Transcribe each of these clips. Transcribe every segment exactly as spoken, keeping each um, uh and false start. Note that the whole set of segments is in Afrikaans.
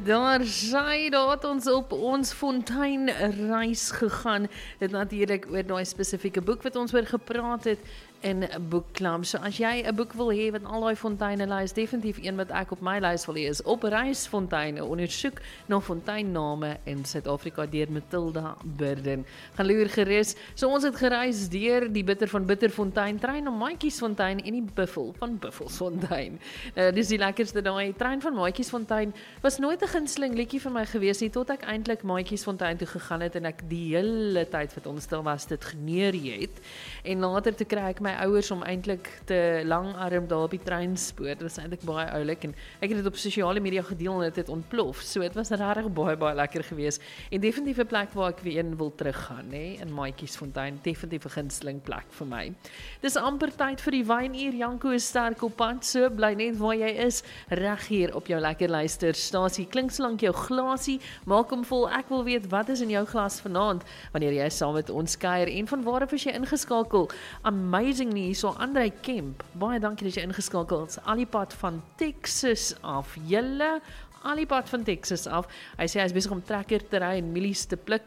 Daar sy, daar het ons op ons fonteinreis gegaan. Dit natuurlik oor daai spesifieke boek wat ons oor gepraat het in boekklub. So as jy 'n boek wil hê wat al daai fonteine lys, definitief een wat ek op my lys wil hê is Op reis fonteine, ondersoek na fonteinname in Suid-Afrika deur Matilda Burden. Gaan loer gerus. So ons het gereis deur die Bitter van Bitterfontein trein na Maatjiesfontein en die Buffel van Buffelsfontein. Uh, dis die lekkerste daai trein van Maatjiesfontein was nooit 'n gunsteling liedjie vir my gewees nie tot ek eintlik Maatjiesfontein toe gegaan het en ek die hele tyd wat ons stil was dit geneer het. En later te kry ek my ouers om eintlik te langarm daar op die treinspoor. Dit was eintlik baie oulik en ek het dit op sosiale media gedeel en dit het ontplof. So dit was regtig baie baie lekker geweest en definitief 'n plek waar ek weer een wil teruggaan, nê, in Maatjiesfontein. Definitief 'n gunsteling plek vir my. Dis amper tyd vir die wynuur. Janko is sterk op pad, so bly net waar jy is, reg hier op jou lekker luisterstasie. Klink solank jou glasie, maak hom vol. Ek wil weet wat is in jou glas vanaand wanneer jy saam met ons kuier en van waar af is jy ingeskakel? Amazing nie, so Andrei Kemp. Baie dankie dat jy ingeskakel is. Al die pad van Texas af. Julle, al die pad van Texas af. Hy sê hy is besig om trekker te ry en mielies te pluk.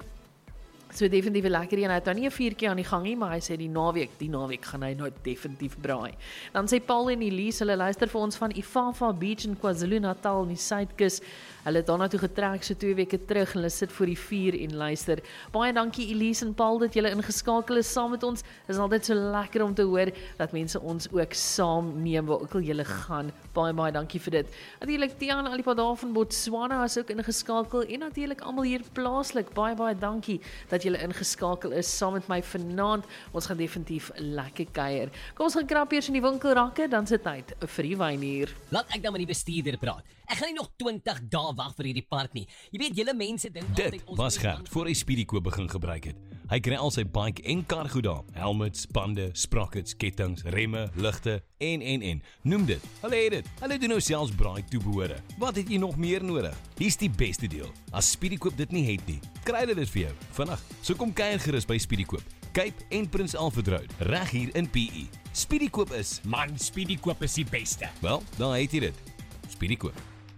So definitief 'n lekker een. Hy het nou nie 'n vuurtjie aan die gang nie, maar hy sê die naweek, die naweek gaan hy nou definitief braai. Dan sê Paul en Elise, hulle luister vir ons van Ifafa Beach in KwaZulu-Natal in die Suidkus. Hulle het daarna toe getrek so twee weke terug en hulle sit voor die vuur en luister. Baie dankie Elise en Paul dat julle ingeskakel is saam met ons. Dit is altyd so lekker om te hoor dat mense ons ook saam neem waar ook al julle gaan. Baie baie dankie vir dit. Natuurlik Tiaan Alipa daar van Botswana is ook ingeskakel en natuurlik almal hier plaaslik. Baie baie dankie dat julle ingeskakel is saam met my vanaand. Ons gaan definitief lekker kuier. Kom ons gaan krap eers in die winkelrakke, dan sit tyd vir die wynuur. Laat ek dan met die bestuurder praat. Ek gaan nie nog twintig dae wag vir hierdie park nie. Jy weet, julle mense dink altyd Dit was Gert voor hy Speedykoop begin gebruik het. Hy kry al sy bike en kar goed daar. Helmets, bande, sprockets, kettinge, remme, ligte en en en. Noem dit. Hulle het dit. Hulle doen nou selfs braai toebehore. Wat het jy nog meer nodig? Dis die beste deel. As Speedykoop dit nie het nie, kry hulle dit vir jou vinnig. So kom kuier gerus by Speedykoop. Cape en Prins Alfred Road, reg hier in P E. Speedykoop is, Man, Speedykoop is die beste. wel, dan het jy dit. Speedykoop.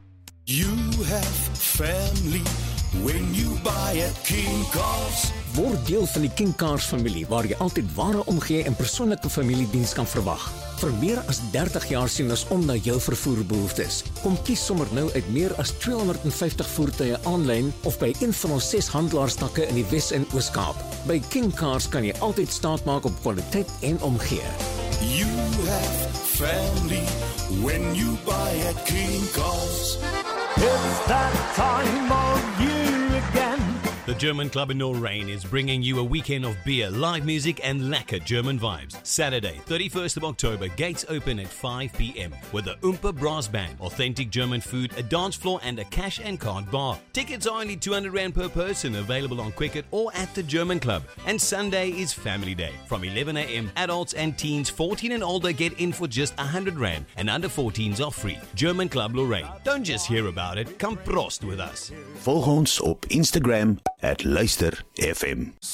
You have family when you buy at King Cars. Word deel van die King Cars familie waar jy altyd ware omgee en persoonlike familiediens kan verwag. Vir meer as dertig jaar sien ons om na jou vervoerbehoeftes. Kom kies sommer nou uit meer as tweehonderdvyftig voertuie aanlyn of by een van ons ses handelaarstakke in die Wes- en Oos-Kaap. By King Cars kan jy altyd staat maak op kwaliteit en omgee. You have family when you buy at King Cars. It's that time of year again. The German Club in Lorraine is bringing you a weekend of beer, live music and lekker German vibes. Saturday, thirty-first of October, gates open at five p.m. with the Oompa Brass Band, authentic German food, a dance floor and a cash and card bar. Tickets are only two hundred rand per person, available on Quicket or at the German Club. And Sunday is Family Day. From eleven a.m, adults and teens fourteen and older get in for just one hundred rand and under fourteens are free. German Club Lorraine. Don't just hear about it, come prost with us. Volg ons op Instagram at Luister F M.